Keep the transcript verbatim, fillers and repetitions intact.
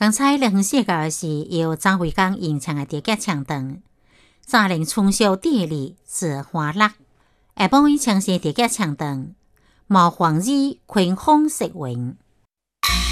刚才热血世界是由张惠江演唱的电吉唱段，早年从小第二是花落，下晡伊唱是电吉唱段，毛黄日昆风色云。